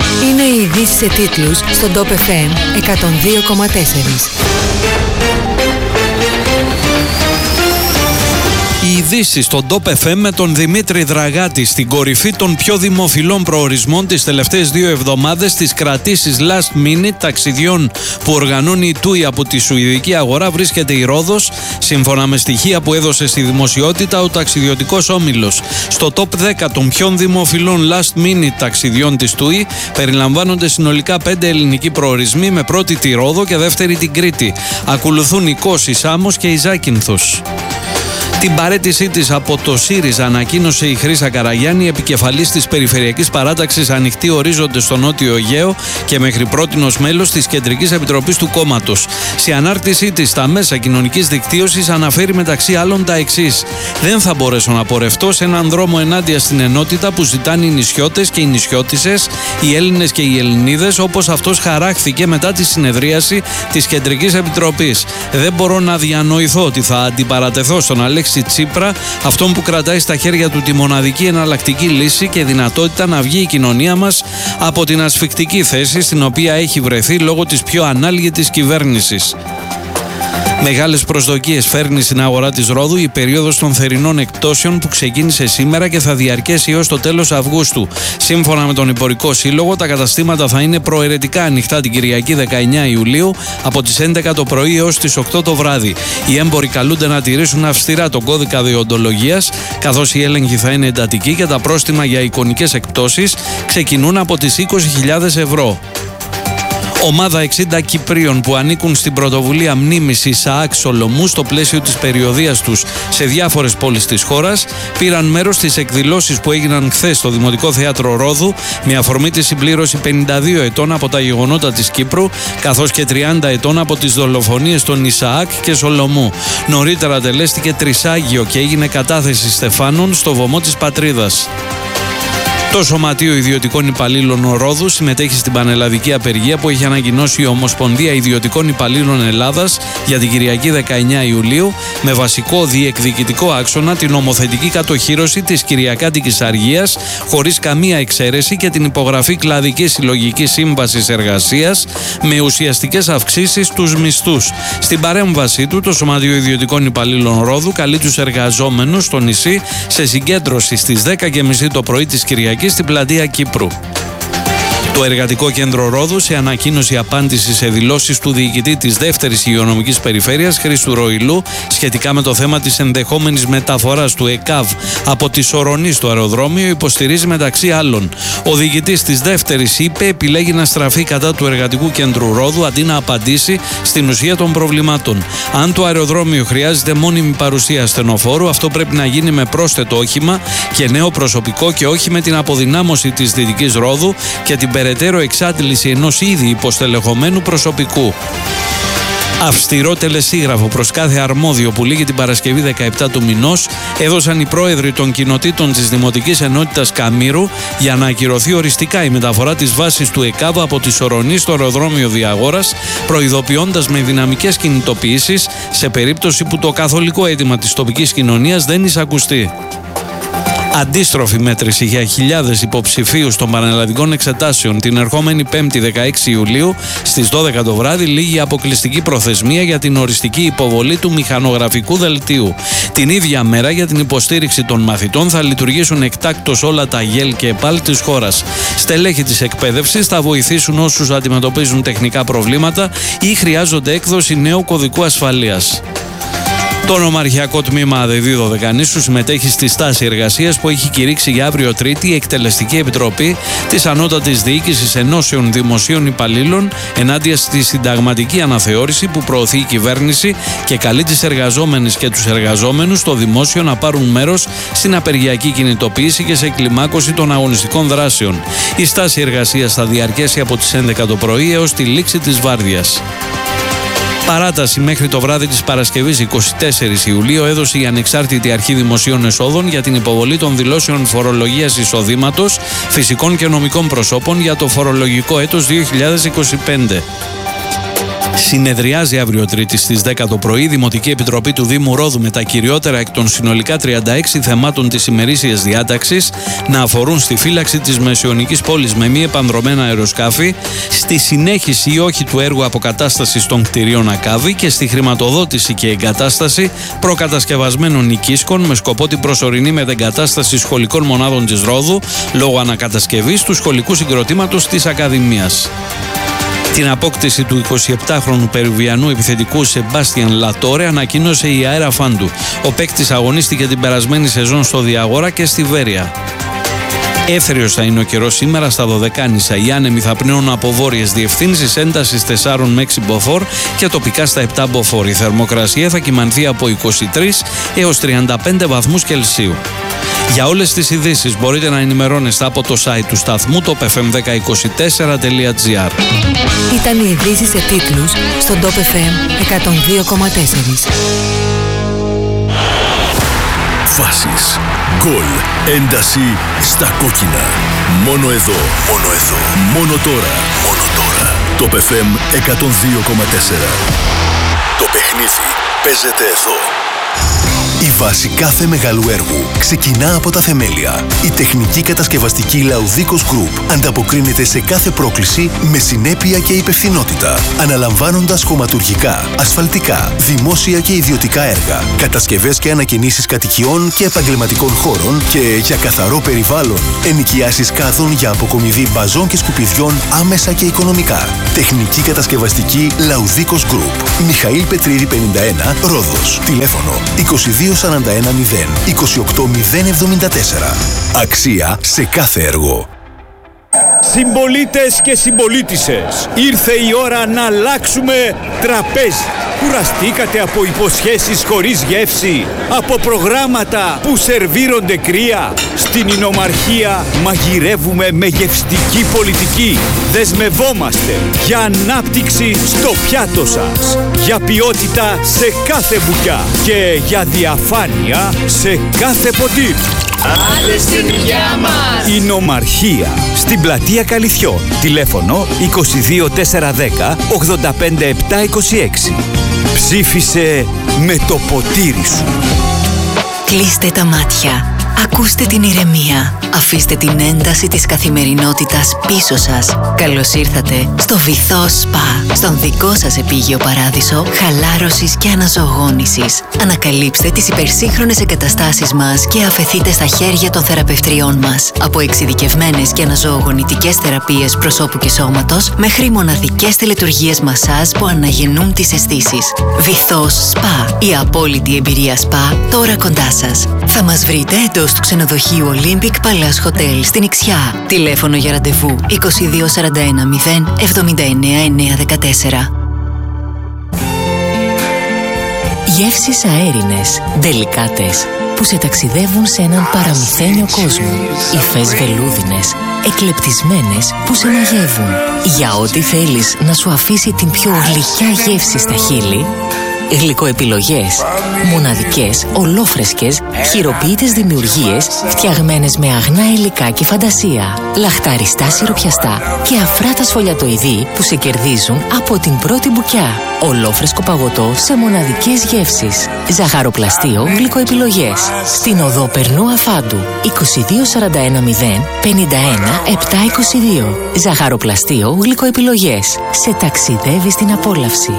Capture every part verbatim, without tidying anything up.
Είναι οι ειδήσεις σε τίτλους στον Top εφ εμ εκατόν δύο κόμμα τέσσερα. Οι ειδήσεις στον Top εφ εμ με τον Δημήτρη Δραγάτη στην κορυφή των πιο δημοφιλών προορισμών τις τελευταίες δύο εβδομάδες, τις κρατήσεις last minute ταξιδιών που οργανώνει η τουι από τη σουηδική αγορά, βρίσκεται η Ρόδος, σύμφωνα με στοιχεία που έδωσε στη δημοσιότητα ο ταξιδιωτικός όμιλος. Στο top δέκα των πιο δημοφιλών last minute ταξιδιών της τουι περιλαμβάνονται συνολικά πέντε ελληνικοί προορισμοί, με πρώτη τη Ρόδο και δεύτερη την Κρήτη. Ακολουθούν η Κος, η Σάμος και η Ζάκυνθος. Την παραίτησή της από το ΣΥΡΙΖΑ ανακοίνωσε η Χρύσα Καραγιάννη, επικεφαλής της Περιφερειακής Παράταξης Ανοιχτοί Ορίζοντες στο Νότιο Αιγαίο και μέχρι πρότινος μέλος της Κεντρικής Επιτροπής του κόμματος. Σε ανάρτησή της στα μέσα κοινωνικής δικτύωσης αναφέρει μεταξύ άλλων τα εξής: «Δεν θα μπορέσω να πορευτώ σε έναν δρόμο ενάντια στην ενότητα που ζητάνε οι νησιώτες και οι νησιώτισσες, οι Έλληνες και οι Ελληνίδες, όπως αυτός χαράχθηκε μετά τη συνεδρίαση της Κεντρικής Επιτροπής. Δεν μπορώ να διανοηθώ ότι θα αντιπαρατεθώ στον Αλέξη Τσίπρα, αυτόν που κρατάει στα χέρια του τη μοναδική εναλλακτική λύση και δυνατότητα να βγει η κοινωνία μας από την ασφικτική θέση στην οποία έχει βρεθεί λόγω της πιο ανάλγητης κυβέρνησης». Μεγάλες προσδοκίες φέρνει στην αγορά της Ρόδου η περίοδος των θερινών εκπτώσεων που ξεκίνησε σήμερα και θα διαρκέσει έως το τέλος Αυγούστου. Σύμφωνα με τον Εμπορικό Σύλλογο, τα καταστήματα θα είναι προαιρετικά ανοιχτά την Κυριακή δεκαεννέα Ιουλίου από τις έντεκα το πρωί έως τις οκτώ το βράδυ. Οι έμποροι καλούνται να τηρήσουν αυστηρά τον κώδικα δεοντολογίας, καθώς οι έλεγχοι θα είναι εντατικοί και τα πρόστιμα για εικονικές εκπτώσεις ξεκινούν από τις είκοσι χιλιάδες ευρώ. Ομάδα εξήντα Κυπρίων που ανήκουν στην πρωτοβουλία μνήμης Ισαάκ Σολομού στο πλαίσιο της περιοδείας τους σε διάφορες πόλεις της χώρας πήραν μέρος στις εκδηλώσεις που έγιναν χθες στο Δημοτικό Θέατρο Ρόδου με αφορμή τη συμπλήρωση πενήντα δύο ετών από τα γεγονότα της Κύπρου, καθώς και τριάντα ετών από τις δολοφονίες των Ισαάκ και Σολομού. Νωρίτερα τελέστηκε τρισάγιο και έγινε κατάθεση στεφάνων στο βωμό της πατρίδας. Το Σωματείο Ιδιωτικών Υπαλλήλων Ρόδου συμμετέχει στην πανελλαδική απεργία που έχει ανακοινώσει η Ομοσπονδία Ιδιωτικών Υπαλλήλων Ελλάδας για την Κυριακή δεκαεννέα Ιουλίου, με βασικό διεκδικητικό άξονα την νομοθετική κατοχύρωση της Κυριακάτικης Αργίας χωρίς καμία εξαίρεση και την υπογραφή κλαδικής συλλογικής σύμβασης εργασίας με ουσιαστικές αυξήσεις στους μισθούς. Στην παρέμβασή του, το Σωματείο Ιδιωτικών Υπαλλήλων Ρόδου καλεί τους εργαζόμενους στο νησί σε συγκέντρωση στις δέκα και μισή το πρωί της Κυριακής στην πλατεία Κύπρου. Το Εργατικό Κέντρο Ρόδου, σε ανακοίνωση απάντηση σε δηλώσεις του διοικητή της δεύτερης υγειονομικής περιφέρειας Χρήστου Ροηλού σχετικά με το θέμα της ενδεχόμενης μεταφοράς του ΕΚΑΒ από τη Σορονή στο αεροδρόμιο, υποστηρίζει μεταξύ άλλων: ο διοικητής της δεύτερης είπε επιλέγει να στραφεί κατά του Εργατικού Κέντρου Ρόδου αντί να απαντήσει στην ουσία των προβλημάτων. Αν το αεροδρόμιο χρειάζεται μόνιμη παρουσία ασθενοφόρου, αυτό πρέπει να γίνει με πρόσθετο όχημα και νέο προσωπικό και όχι με την αποδυνάμωση της Δυτικής Ρόδου και την περαιτέρω εξάντληση ενός ήδη υποστελεχωμένου προσωπικού. Αυστηρό τελεσίγραφο προς κάθε αρμόδιο που λήγει την Παρασκευή δεκαεπτά του μηνός έδωσαν οι πρόεδροι των κοινοτήτων της Δημοτικής Ενότητας Καμήρου για να ακυρωθεί οριστικά η μεταφορά της βάσης του ΕΚΑΒ από τη Σορονή στο αεροδρόμιο Διαγόρας, προειδοποιώντας με δυναμικές κινητοποιήσεις σε περίπτωση που το καθολικό αίτημα της τοπικής κοινωνίας δεν εισακουστεί. Αντίστροφη μέτρηση για χιλιάδες υποψηφίους των πανελλαδικών εξετάσεων την ερχόμενη πέμπτη δεκαέξι Ιουλίου στις δώδεκα το βράδυ λήγει αποκλειστική προθεσμία για την οριστική υποβολή του μηχανογραφικού δελτίου. Την ίδια μέρα για την υποστήριξη των μαθητών θα λειτουργήσουν εκτάκτως όλα τα ΓΕΛ και ΕΠΑΛ της χώρας. Στελέχη της εκπαίδευσης θα βοηθήσουν όσους αντιμετωπίζουν τεχνικά προβλήματα ή χρειάζονται έκδοση νέου κωδικού ασφαλείας. Το Νομαρχιακό Τμήμα ΑΔΕΔΗ Δωδεκανήσου συμμετέχει στη στάση εργασίας που έχει κηρύξει για αύριο Τρίτη η Εκτελεστική Επιτροπή της Ανώτατης Διοίκησης Ενώσεων Δημοσίων Υπαλλήλων ενάντια στη συνταγματική αναθεώρηση που προωθεί η κυβέρνηση και καλεί τις εργαζόμενες και τους εργαζόμενους στο δημόσιο να πάρουν μέρος στην απεργιακή κινητοποίηση και σε κλιμάκωση των αγωνιστικών δράσεων. Η στάση εργασίας θα διαρκέσει από τις έντεκα το πρωί έως τη λήξη της βάρδιας. Παράταση μέχρι το βράδυ της Παρασκευής εικοστή τέταρτη Ιουλίου έδωσε η Ανεξάρτητη Αρχή Δημοσίων Εσόδων για την υποβολή των δηλώσεων φορολογίας εισοδήματος φυσικών και νομικών προσώπων για το φορολογικό έτος δύο χιλιάδες είκοσι πέντε. Συνεδριάζει αύριο Τρίτη στις δέκα το πρωί η Δημοτική Επιτροπή του Δήμου Ρόδου με τα κυριότερα εκ των συνολικά τριάντα έξι θεμάτων της ημερήσιας διάταξης να αφορούν στη φύλαξη της μεσαιωνικής πόλης με μη επανδρομένα αεροσκάφη, στη συνέχιση ή όχι του έργου αποκατάστασης των κτηρίων Ακάβη και στη χρηματοδότηση και εγκατάσταση προκατασκευασμένων οικίσκων με σκοπό την προσωρινή μετεγκατάσταση σχολικών μονάδων της Ρόδου λόγω ανακατασκευής του σχολικού συγκροτήματος της Ακαδημίας. Την απόκτηση του εικοσιεπτάχρονου Περουβιανού επιθετικού Σεμπάστιαν Λατόρε ανακοίνωσε η Αέρα Φάντου. Ο παίκτης αγωνίστηκε την περασμένη σεζόν στο Διαγόρα και στη Βέρεια. Έθριος θα είναι ο καιρός σήμερα στα Δωδεκάνησα. Οι άνεμοι θα πνέουν από βόρειες διευθύνσεις έντασης τέσσερα με έξι μποφόρ και τοπικά στα επτά μποφόρ. Η θερμοκρασία θα κυμανθεί από είκοσι τρεις έως τριάντα πέντε βαθμούς Κελσίου. Για όλες τις ειδήσεις μπορείτε να ενημερώνεστε από το site του σταθμού top f m ένα μηδέν δύο τέσσερα τελεία gr. Ήταν οι ειδήσεις σε τίτλους στον Top εφ εμ εκατόν δύο κόμμα τέσσερα. Φάσεις, γκολ, ένταση στα κόκκινα. Μόνο εδώ, μόνο εδώ, μόνο τώρα, μόνο τώρα. Top εφ εμ εκατόν δύο κόμμα τέσσερα. Το παιχνίδι παίζεται εδώ. Η βάση κάθε μεγάλου έργου ξεκινά από τα θεμέλια. Η τεχνική κατασκευαστική Laudicos Group ανταποκρίνεται σε κάθε πρόκληση με συνέπεια και υπευθυνότητα, αναλαμβάνοντας χωματουργικά, ασφαλτικά, δημόσια και ιδιωτικά έργα, κατασκευές και ανακαινήσεις κατοικιών και επαγγελματικών χώρων και για καθαρό περιβάλλον, ενοικιάσεις κάδων για αποκομιδή μπαζών και σκουπιδιών άμεσα και οικονομικά. Τεχνική κατασκευαστική Laudicos Group. Μιχαήλ Πετρίδη πενήντα ένα, Ρόδος. Τηλέφωνο είκοσι δύο σαράντα ένα μηδέν είκοσι οκτώ μηδέν εβδομήντα τέσσερα. Αξία σε κάθε έργο. Συμπολίτες και συμπολίτισσες, ήρθε η ώρα να αλλάξουμε τραπέζι. Κουραστήκατε από υποσχέσεις χωρίς γεύση, από προγράμματα που σερβίρονται κρύα. Στην Ινομαρχία μαγειρεύουμε με γευστική πολιτική. Δεσμευόμαστε για ανάπτυξη στο πιάτο σας, για ποιότητα σε κάθε μπουκιά και για διαφάνεια σε κάθε ποτήρι. Άντε στην υγειά μας! Ινομαρχία, στην πλατεία Καλυθιών. Τηλέφωνο είκοσι δύο τετρακόσια δέκα ογδόντα πέντε επτακόσια είκοσι έξι. Ψήφισε με το ποτήρι σου. Κλείστε τα μάτια. Ακούστε την ηρεμία. Αφήστε την ένταση της καθημερινότητας πίσω σας. Καλώς ήρθατε στο Βυθό Σπα, στον δικό σας επίγειο παράδεισο χαλάρωσης και αναζωογόνησης. Ανακαλύψτε τις υπερσύγχρονες εγκαταστάσεις μας και αφεθείτε στα χέρια των θεραπευτριών μας. Από εξειδικευμένες και αναζωογονητικές θεραπείες προσώπου και σώματος μέχρι μοναδικές τελετουργίες μασάζ που αναγεννούν τις αισθήσεις. Βυθό Σπα, η απόλυτη εμπειρία σπα τώρα κοντά σας. Θα μας βρείτε εντός του ξενοδοχείου Olympic Palace Hotel στην Ιξιά. Τηλέφωνο για ραντεβού είκοσι δύο σαράντα ένα μηδέν εβδομήντα εννέα εννιακόσια δεκατέσσερα. Γεύσεις αέρινες, ντελικάτες, που σε ταξιδεύουν σε έναν παραμυθένιο κόσμο. Υφές βελούδινες, εκλεπτισμένες που σε μαγεύουν. Για ό,τι θέλεις να σου αφήσει την πιο γλυκιά γεύση στα χείλη, γλυκοεπιλογές, μοναδικές, ολόφρεσκες, χειροποίητες δημιουργίες φτιαγμένες με αγνά υλικά και φαντασία, λαχταριστά σιροπιαστά και αφράτα σφολιατοειδή που σε κερδίζουν από την πρώτη μπουκιά. Ολόφρεσκο παγωτό σε μοναδικές γεύσεις. Ζαχαροπλαστείο γλυκοεπιλογές. Στην οδό Περνού Αφάντου είκοσι δύο σαράντα ένα μηδέν πενήντα ένα επτακόσια είκοσι δύο. Ζαχαροπλαστείο γλυκοεπιλογές. Σε ταξιδεύει στην απόλαυση.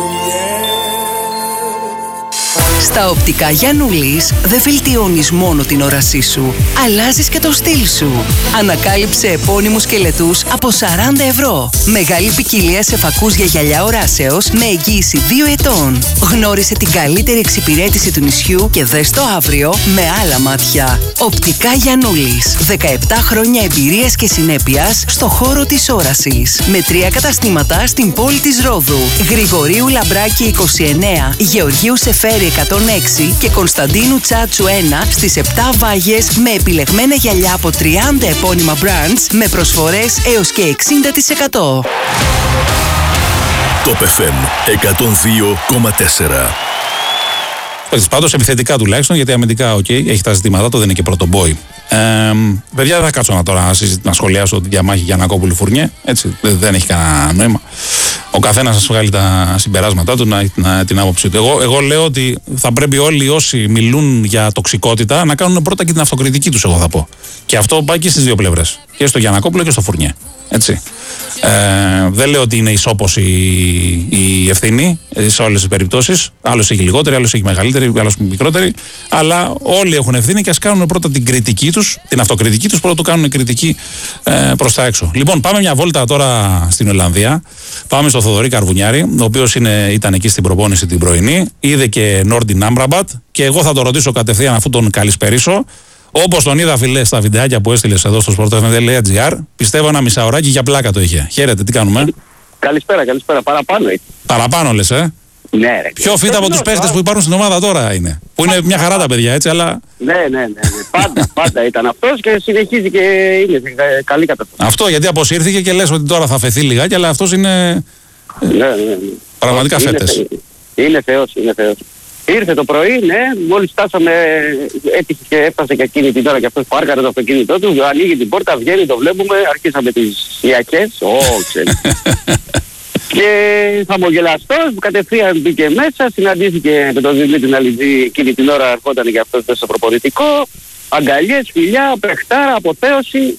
Στα οπτικά Γιαννούλης δεν βελτιώνεις μόνο την όρασή σου, αλλάζεις και το στυλ σου. Ανακάλυψε επώνυμους σκελετούς από σαράντα ευρώ. Μεγάλη ποικιλία σε φακούς για γυαλιά οράσεως με εγγύηση δύο ετών. Γνώρισε την καλύτερη εξυπηρέτηση του νησιού και δες το αύριο με άλλα μάτια. Οπτικά Γιαννούλης. δεκαεπτά χρόνια εμπειρίας και συνέπειας στο χώρο της όρασης. Με τρία καταστήματα στην πόλη της Ρόδου. Γρηγορίου Λαμπράκη είκοσι εννέα, Γεωργίου Σεφέρη εκατόν έξι και Κωνσταντίνου Τσάτσου ένα στις επτά Βάγες με επιλεγμένα γυαλιά από τριάντα επώνυμα brands με προσφορές έως και εξήντα τοις εκατό. Top εφ εμ εκατόν δύο κόμμα τέσσερα. Πάντως επιθετικά τουλάχιστον, γιατί αμυντικά okay, έχει τα ζητήματα του, δεν είναι και πρώτο μπόι. Ε, παιδιά, δεν θα κάτσω να, τώρα, να, συζητ, να σχολιάσω τη διαμάχη Γιαννακόπουλου Φουρνιέ. Έτσι, δεν έχει κανένα νόημα. ο καθένας να βγάλει τα συμπεράσματά του, να, να, την άποψή του. Εγώ, εγώ λέω ότι θα πρέπει όλοι όσοι μιλούν για τοξικότητα να κάνουν πρώτα και την αυτοκριτική τους, εγώ θα πω. Και αυτό πάει και στις δύο πλευρές. Και στο Γιαννακόπουλο και στο Φουρνιέ. Έτσι. Ε, δεν λέω ότι είναι ισόπος η, η ευθύνη σε όλες τις περιπτώσεις. Άλλος έχει λιγότερη, άλλος έχει μεγαλύτερη, άλλος μικρότερη. Αλλά όλοι έχουν ευθύνη και ας κάνουν πρώτα την κριτική τους, την αυτοκριτική τους, πρώτα του κάνουν κριτική ε, προς τα έξω. Λοιπόν, πάμε μια βόλτα τώρα στην Ολλανδία. Πάμε στο Θοδωρή Καρβουνιάρη, ο οποίος ήταν εκεί στην προπόνηση την πρωινή. Είδε και Νόρντιν Άμπραμπατ. Και εγώ θα το ρωτήσω κατευθείαν αφού τον καλησπερίσω. Όπως τον είδα, φιλέ, στα βιντεάκια που έστειλες εδώ στο sport f m τελεία g r, πιστεύω ένα μισάωράκι για πλάκα το είχε. Χαίρετε, τι κάνουμε? Καλησπέρα, καλησπέρα. Παραπάνω. Παραπάνω λες, ε? Ναι, ρε. Πιο φύτα από τους παίχτες που υπάρχουν στην ομάδα τώρα είναι. Που είναι μια χαρά τα παιδιά, έτσι, αλλά. Ναι, ναι, ναι. ναι. Πάντα, πάντα ήταν αυτός και συνεχίζει και είναι σε καλή κατάσταση. Αυτό γιατί αποσύρθηκε και λες ότι τώρα θα φεθεί λιγάκι, αλλά αυτός είναι. Ναι, ναι, ναι. Πραγματικά φέτες. Είναι, είναι Θεός, είναι Θεός. Ήρθε το πρωί, ναι, μόλις φτάσαμε, έτυχε και έφτασε και εκείνη την ώρα και αυτός πάρκαρε το αυτοκίνητό του, ανοίγει την πόρτα, βγαίνει, το βλέπουμε, αρχίσαμε τις ιακές, ω, ξέρεις. Και χαμογελαστός, κατευθείαν μπήκε μέσα, συναντήθηκε με τον Δημήτρη Ναλιτζή, εκείνη την ώρα ερχόταν και αυτός μέσα στο προπονητικό, αγκαλιές, φιλιά, παιχτάρα, αποθέωση.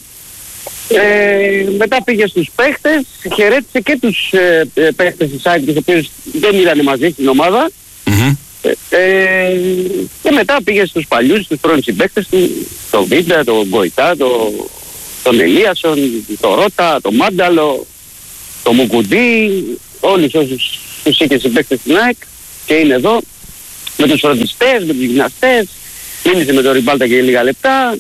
Ε, μετά πήγε στους παίχτες, χαιρέτησε και τους ε, παίχτες της ΑΕΚ, τους οποίους δεν ήταν μαζί στην ομάδα. Mm-hmm. Ε, και μετά πήγε στους παλιούς, στους πρώην συμπαίκτες του, τον Βίντα, τον Γκοϊτά, τον, τον Ελίασον, τον Ρώτα, τον Μάνταλο, τον Μουκουντή, όλους όσους τους είχε συμπαίκτες στην ΑΕΚ και είναι εδώ, με τους φροντιστές, με τους γυμναστές, μίλησε με τον Ριμπάλτα και λίγα λεπτά.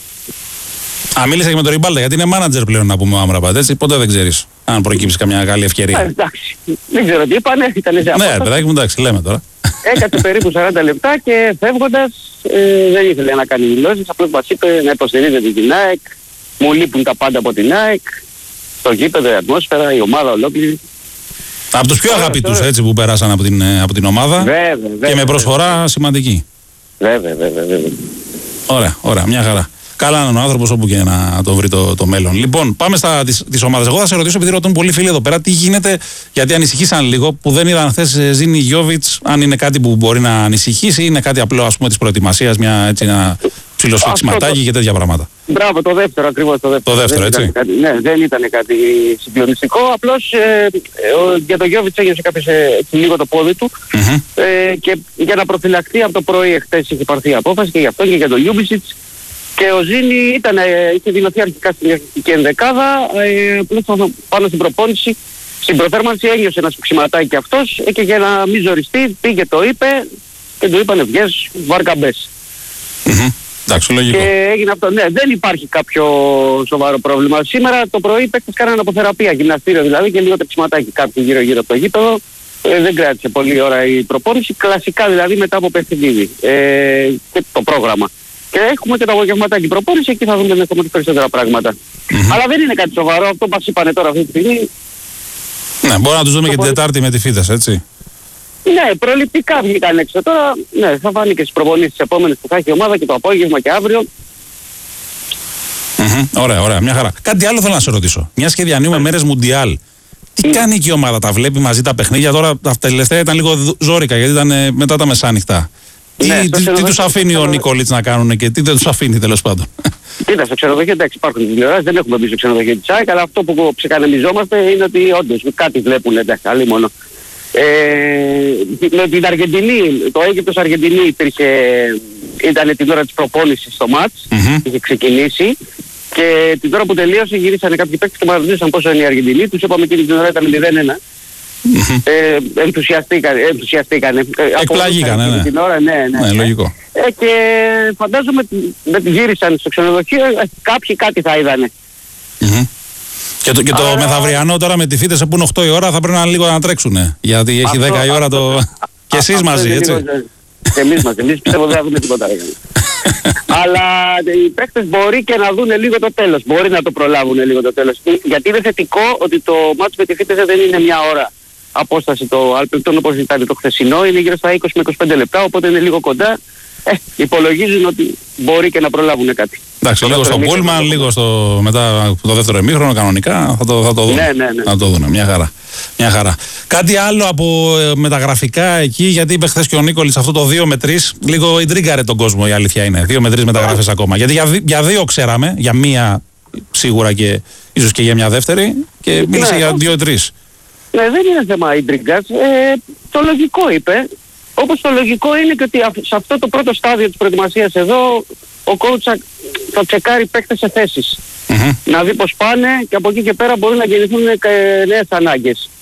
Α, μίλησε και με τον Ριμπάλτα, γιατί είναι μάνατζερ πλέον να πούμε ο Άμραμπατ, έτσι, ποτέ δεν ξέρεις αν προκύψει καμιά καλή ευκαιρία. Α, εντάξει, δεν ξέρω τι είπανε, ήταν σε απόσταση. Ναι, παιδάκι μου, εντάξει, λέμε τώρα. Έκατσε περίπου σαράντα λεπτά και φεύγοντας ε, δεν ήθελε να κάνει δηλώσεις, απλώς μας είπε να υποστηρίζεται την ΑΕΚ, μου λείπουν τα πάντα από την ΑΕΚ, το γήπεδο, η ατμόσφαιρα, η ομάδα ολόκληρη. Από τους πιο αγαπητούς έτσι που πέρασαν από την, από την ομάδα. Βέβαια, βέβαια, και με προσφορά βέβαια. σημαντική. Βέβαια, βέβαια, βέβαια. Ωραία, ωραία, μια χαρά. Καλά είναι ο άνθρωπος όπου και να το βρει το, το μέλλον. Λοιπόν, πάμε στα τις ομάδες. Εγώ θα σε ρωτήσω, επειδή ρωτούν πολλοί φίλοι εδώ πέρα, τι γίνεται, γιατί ανησυχήσαν λίγο που δεν είδαν χθες Ζήνη Γιόβιτς, αν είναι κάτι που μπορεί να ανησυχήσει ή είναι κάτι απλό, ας πούμε, της προετοιμασίας, μια έτσι ένα ψιλοσφίξηματάκι το... και τέτοια πράγματα. Μπράβο, το δεύτερο ακριβώς. Το δεύτερο, το δεύτερο δεν έτσι. Κάτι, ναι, δεν ήταν κάτι συγκλονιστικό. Απλώς ε, ε, για τον Γιόβιτς έγιωσε κάποιος ε, λίγο το πόδι του Mm-hmm. ε, και για να προφυλαχθεί από το πρωί εχθές είχε πάρθει απόφαση και γι' αυτό και για τον Λιούμπισιτς. Και ο Ζήνη ήταν, είχε δηλωθεί αρχικά στην αρχική ενδεκάδα, ε, πάνω στην προπόνηση, στην προθέρμανση ένιωσε ένα σπιξιματάκι και αυτός ε, και για να μην ζοριστεί πήγε, το είπε και του είπανε βγες βάρκα μπες. Mm-hmm. Εντάξει, λογικό. Και έγινε αυτό. Ναι, δεν υπάρχει κάποιο σοβαρό πρόβλημα. Σήμερα το πρωί οι παίκτες κάνανε αποθεραπεία, γυμναστήριο δηλαδή και λίγο τρεξιματάκι κάποιοι γύρω γύρω από το γήπεδο. Ε, δεν κράτησε πολλή ώρα η προπόνηση, κλασικά δηλαδή μετά από παιχνίδι ε, και το πρόγραμμα. Και έχουμε και το απογευματάκι προπόνηση, εκεί θα δούμε ενδεχομένως περισσότερα πράγματα. Mm-hmm. Αλλά δεν είναι κάτι σοβαρό, αυτό μας είπανε τώρα αυτή τη στιγμή. Ναι, μπορούμε να τους δούμε και την Τετάρτη με τη Φίδας, έτσι. Ναι, προληπτικά βγήκαν έξω τώρα. Ναι, θα φάνει και στις προπονήσεις τις επόμενες που θα έχει η ομάδα και το απόγευμα και αύριο. Mm-hmm. Ωραία, ωραία, μια χαρά. Κάτι άλλο θέλω να σε ρωτήσω. Μια και διανύουμε μέρες Μουντιάλ. Τι mm. κάνει και η ομάδα, τα βλέπει μαζί τα παιχνίδια? Τώρα τα τελευταία ήταν λίγο ζόρικα γιατί ήταν ε, μετά τα μεσάνυχτα. Ναι, τι τι, τι τους αφήνει ο Νικολίτς να κάνουν και τι δεν τους αφήνει τέλος πάντων? Κοίτα, στο ξενοδοχείο εντάξει υπάρχουν τηλεοράσεις, δεν έχουμε μπει στο ξενοδοχείο της ΑΕΚ, αλλά αυτό που ψεκανεμιζόμαστε είναι ότι όντως κάτι βλέπουν, εντάξει, αλλή μόνο. Ε, με την Αργεντινή, το Αίγυπτος-Αργεντινή υπήρχε, ήταν την ώρα της προπόνησης στο μάτς, mm-hmm. είχε ξεκινήσει και την ώρα που τελείωσε γυρίσανε κάποιοι παίκτες και μας ρωτήσαν πόσο είναι η Αργεντινή, τους είπαμε εκείνη την ώρα ήταν μηδέν ένα. Mm-hmm. Ε, ενθουσιαστήκανε, ενθουσιαστήκανε. Εκπλαγήκανε, ναι. Την ώρα, ναι, ναι, ναι, λογικό. Ε, και φαντάζομαι ότι γύρισαν στο ξενοδοχείο, κάποιοι κάτι θα είδανε. Mm-hmm. Και το, και το Άρα... μεθαυριανό τώρα με τη Φίτες που είναι οκτώ η ώρα θα πρέπει να είναι λίγο να τρέξουνε. Γιατί έχει αυτό, δέκα η ώρα το... Αυτό, και εσείς αυτό μαζί, έτσι. Λίγο, και εμείς μαζί, εμείς πιστεύω δεν θα δούμε τίποτα. Αλλά οι παίκτες μπορεί και να δουν λίγο το τέλος. Μπορεί να το προλάβουν λίγο το τέλος. Γιατί είναι θετικό ότι το μάτς με τη Φίτες δεν είναι μια ώρα απόσταση το Άλπελτον όπως ήταν το χθεσινό. Είναι γύρω στα είκοσι με είκοσι πέντε λεπτά, οπότε είναι λίγο κοντά. Ε, υπολογίζουν ότι μπορεί και να προλάβουν κάτι. Εντάξει, λίγο στο Πούλμαν, λίγο στο, μετά το δεύτερο ημίχρονο κανονικά θα το, θα το δουν. Ναι, ναι, ναι. Θα το δουν, μια χαρά. Μια χαρά. Κάτι άλλο από ε, μεταγραφικά εκεί, γιατί είπε χθες και ο Νίκολης αυτό το δύο με τρεις, λίγο ιντρίγκαρε τον κόσμο, η αλήθεια είναι. δύο με τρεις μεταγραφές ακόμα. Γιατί για, δι, για δύο ξέραμε, για μία σίγουρα και ίσως και για μια δεύτερη, και μίλησε ναι, για δύο τρεις. Ναι, δεν είναι θέμα ιντρίγκας. Ε, το λογικό είπε. Όπως το λογικό είναι και ότι σε αυτό το πρώτο στάδιο της προετοιμασίας εδώ, ο coach θα τσεκάρει παίκτες σε θέσεις. Mm-hmm. Να δει πως πάνε και από εκεί και πέρα μπορούν να γεννηθούν νέες ανάγκες.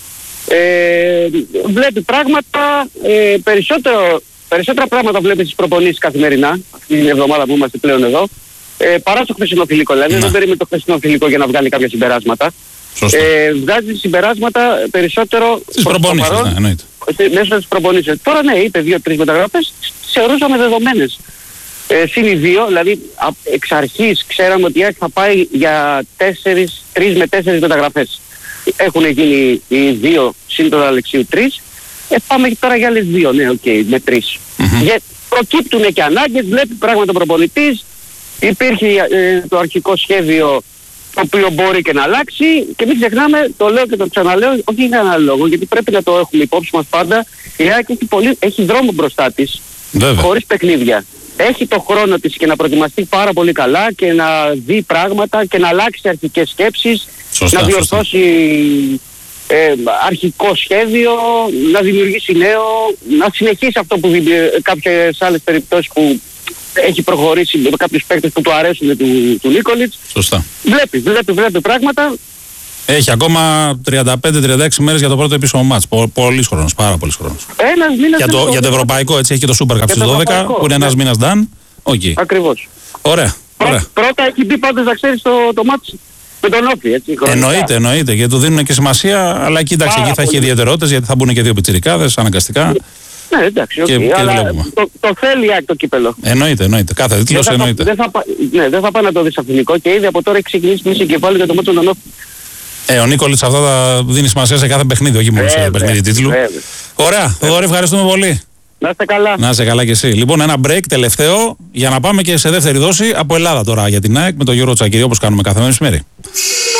Ε, βλέπει πράγματα, ε, περισσότερο, περισσότερα πράγματα βλέπει στις προπονήσεις καθημερινά, αυτή την εβδομάδα που είμαστε πλέον εδώ, ε, παρά στο χθεσινό φιλικό. Δηλαδή δεν περιμένει το χθεσινό φιλικό για να βγάλει κάποια συμπεράσματα. Ε, βγάζει συμπεράσματα περισσότερο στις προπονήσεις, παρόν, ναι, εννοείται. Μέσα στις προπονήσεις. Τώρα ναι, είπε δύο-τρεις μεταγραφές, θεωρούσαμε δεδομένες. Ε, συν οι δύο, δηλαδή εξ αρχής ξέραμε ότι θα πάει για τέσσερις, τρεις με τέσσερις μεταγραφές. Έχουν γίνει οι δύο συν τον Αλεξίου τρεις. Ε, πάμε τώρα για άλλες δύο, ναι, οκ, okay, με τρεις. Mm-hmm. Για, προκύπτουν και ανάγκες, βλέπει πράγματα προπονητής. Υπήρχε ε, το αρχικό σχέδιο το οποίο μπορεί και να αλλάξει, και μην ξεχνάμε, το λέω και το ξαναλέω, όχι για έναν λόγο, γιατί πρέπει να το έχουμε υπόψη μας πάντα. Η ΑΕΚ έχει, πολύ, έχει δρόμο μπροστά της, χωρίς παιχνίδια. Έχει το χρόνο της και να προετοιμαστεί πάρα πολύ καλά και να δει πράγματα και να αλλάξει αρχικές σκέψεις, σωστά, να διορθώσει ε, αρχικό σχέδιο, να δημιουργήσει νέο, να συνεχίσει αυτό που δει κάποιες άλλες περιπτώσεις που έχει προχωρήσει με κάποιους παίκτες που του αρέσουν του, του Νίκολιτς. Σωστά. Βλέπει, βλέπει, βλέπει πράγματα. Έχει ακόμα τριάντα πέντε τριάντα έξι μέρες για το πρώτο επίσημο μάτς. Πολύς χρόνος, πάρα πολύς χρόνος. Ένας μήνας για, το, για το ευρωπαϊκό, έτσι, έχει και το Super Cup στις δώδεκα, που είναι ένας μήνας ντάν. Okay. Ακριβώς. Ωραία. Ωραία. Πρώτα έχει μπει πάντως να ξέρεις το, το μάτς με τον Όφη, έτσι. Εννοείται, εννοείται, γιατί του δίνουν και σημασία, αλλά κοίταξε, εκεί θα έχει ιδιαιτερότητες, γιατί θα μπουν και δύο πιτσιρικάδες αναγκαστικά. Ναι, εντάξει, και, okay, και αλλά το, το θέλει η ΑΕΚ το κύπελο. Εννοείται, εννοείται. Κάθε τίτλος εννοείται. Δεν θα, ναι, δεν θα πάει να το δεις αθηνικό, και ήδη από τώρα έχει ξεκινήσει μισή κεφάλι για το μάτσο των Όφη. Ε, ο Νίκολιτς αυτά θα δίνει σημασία σε κάθε παιχνίδι, όχι μόνο σε παιχνίδι τίτλου. Βέβαια. Ωραία, Θοδωρή, ευχαριστούμε πολύ. Να είστε καλά. Να είστε καλά κι εσύ. Λοιπόν, ένα break τελευταίο για να πάμε και σε δεύτερη δόση από Ελλάδα τώρα για την ΑΕΚ με τον Γιώργο Τσακυρί, όπως κάνουμε κάθε μεσημέρι.